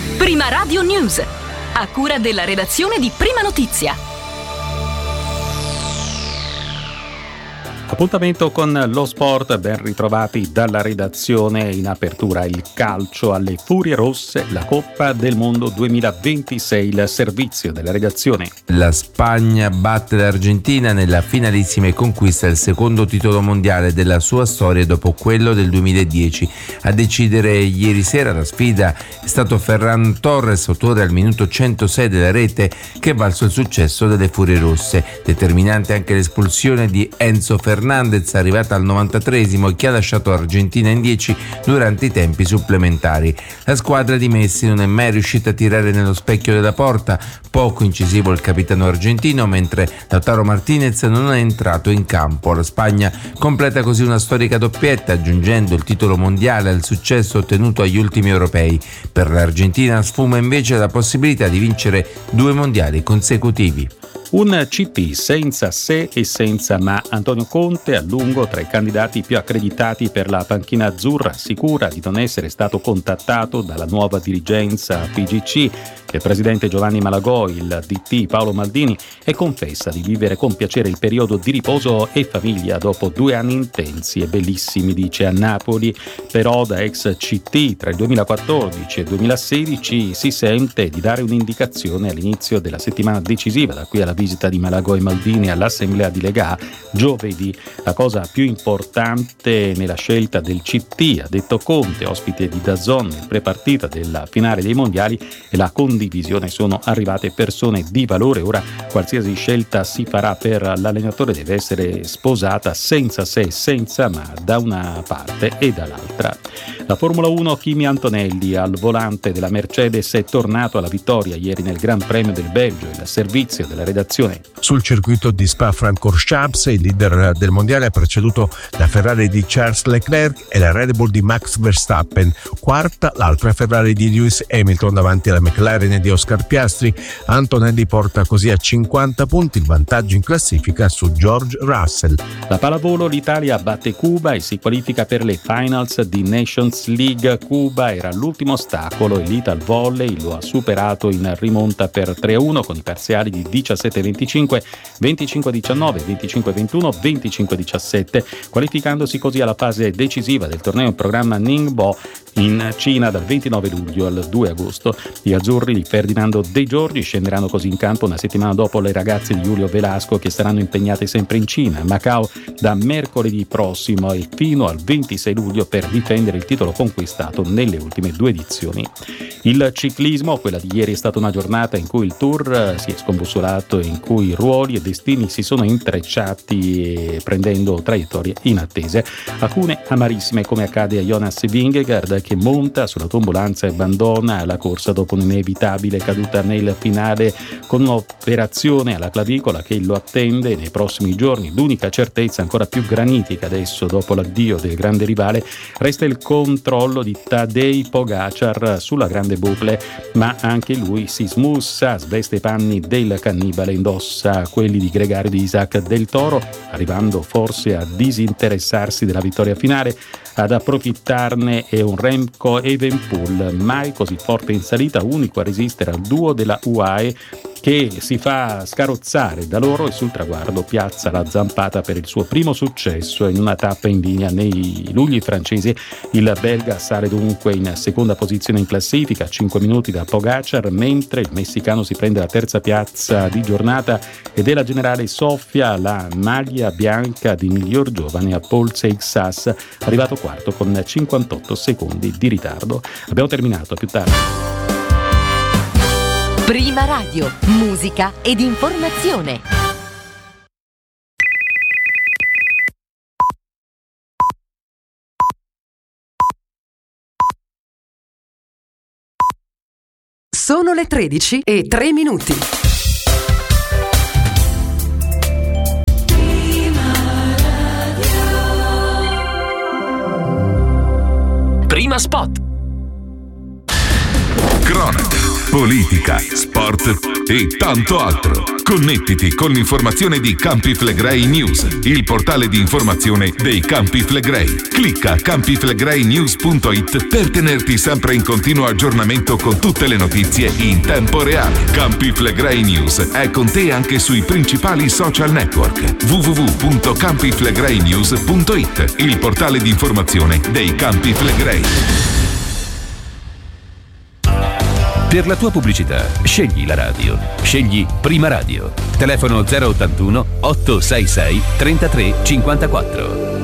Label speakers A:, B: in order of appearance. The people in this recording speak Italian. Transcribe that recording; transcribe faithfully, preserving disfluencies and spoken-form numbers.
A: Prima Radio News, a cura della redazione di Prima Notizia.
B: Appuntamento con lo sport, ben ritrovati dalla redazione. In apertura il calcio alle Furie Rosse, la Coppa del Mondo duemilaventisei, il servizio della redazione.
C: La Spagna batte l'Argentina nella finalissima e conquista il secondo titolo mondiale della sua storia dopo quello del duemiladieci. A decidere ieri sera la sfida è stato Ferran Torres, autore al minuto centosei della rete che ha valso il successo delle Furie Rosse. Determinante anche l'espulsione di Enzo Fernandez, arrivata al novantatreesimo e che ha lasciato l'Argentina in dieci durante i tempi supplementari. La squadra di Messi non è mai riuscita a tirare nello specchio della porta, poco incisivo il capitano argentino, mentre Lautaro Martinez non è entrato in campo. La Spagna completa così una storica doppietta, aggiungendo il titolo mondiale al successo ottenuto agli ultimi europei. Per l'Argentina sfuma invece la possibilità di vincere due mondiali consecutivi.
B: Un C T senza se e senza ma. Antonio Conte, a lungo tra i candidati più accreditati per la panchina azzurra, assicura di non essere stato contattato dalla nuova dirigenza P G C, il presidente Giovanni Malagò, il D T Paolo Maldini, e confessa di vivere con piacere il periodo di riposo e famiglia dopo due anni intensi e bellissimi, dice. A Napoli, però, da ex C T tra il duemilaquattordici e il duemilasedici si sente di dare un'indicazione all'inizio della settimana decisiva, da qui alla visita di Malagò e Maldini all'assemblea di Lega giovedì. La cosa più importante nella scelta del C T, ha detto Conte, ospite di D A Z N nel prepartita della finale dei mondiali, e la condivisione. Sono arrivate persone di valore. Ora qualsiasi scelta si farà per l'allenatore deve essere sposata senza se, senza ma, da una parte e dall'altra. La Formula uno, Kimi Antonelli al volante della Mercedes è tornato alla vittoria ieri nel Gran Premio del Belgio, il servizio della redazione.
D: Sul circuito di Spa-Francorchamps il leader del mondiale ha preceduto la Ferrari di Charles Leclerc e la Red Bull di Max Verstappen. Quarta l'altra Ferrari di Lewis Hamilton davanti alla McLaren di Oscar Piastri. Antonelli porta così a cinquanta punti il vantaggio in classifica su George Russell.
B: La pallavolo, l'Italia batte Cuba e si qualifica per le finals di Nations League. Cuba era l'ultimo ostacolo e l'Ital Volley lo ha superato in rimonta per tre a uno con i parziali di diciassette venticinque, venticinque diciannove, venticinque ventuno, venticinque diciassette, qualificandosi così alla fase decisiva del torneo in programma Ningbo in Cina dal ventinove luglio al due agosto. Gli azzurri di Ferdinando De Giorgi scenderanno così in campo una settimana dopo le ragazze di Julio Velasco, che saranno impegnate sempre in Cina, a Macao, da mercoledì prossimo e fino al ventisei luglio per difendere il titolo conquistato nelle ultime due edizioni. Il ciclismo, quella di ieri, è stata una giornata in cui il Tour si è scombussolato e in cui ruoli e destini si sono intrecciati prendendo traiettorie inattese, alcune amarissime, come accade a Jonas Vingegaard, che monta sulla tombolanza e abbandona la corsa dopo un'inevitabile caduta nel finale con un'operazione alla clavicola che lo attende nei prossimi giorni. L'unica certezza ancora più granitica adesso, dopo l'addio del grande rivale, resta il controllo di Tadej Pogacar sulla grande boucle, ma anche lui si smussa, sveste i panni del cannibale, indossa quelli di gregario di Isaac Del Toro, arrivando forse a disinteressarsi della vittoria finale. Ad approfittarne è un Remco Evenepoel, mai così forte in salita, unico a resistere al duo della U A E, che si fa scarrozzare da loro e sul traguardo piazza la zampata per il suo primo successo in una tappa in linea nei lugli francesi. Il belga sale dunque in seconda posizione in classifica, a cinque minuti da Pogacar, mentre il messicano si prende la terza piazza di giornata ed è la generale Sofia la maglia bianca di miglior giovane a Paul Seixas, arrivato quarto con cinquantotto secondi di ritardo. Abbiamo terminato, a più tardi.
A: Prima Radio, musica ed informazione. Sono le tredici e tre minuti. Prima Spot.
E: Cronaca, politica, sport e tanto altro. Connettiti con l'informazione di Campi Flegrei News, il portale di informazione dei Campi Flegrei. Clicca campi flegrei news punto it per tenerti sempre in continuo aggiornamento con tutte le notizie in tempo reale. Campi Flegrei News è con te anche sui principali social network. w w w punto campi flegrei news punto it, il portale di informazione dei Campi Flegrei.
F: Per la tua pubblicità, scegli la radio. Scegli Prima Radio. Telefono zero ottantuno otto sei sei trentatré cinquantaquattro.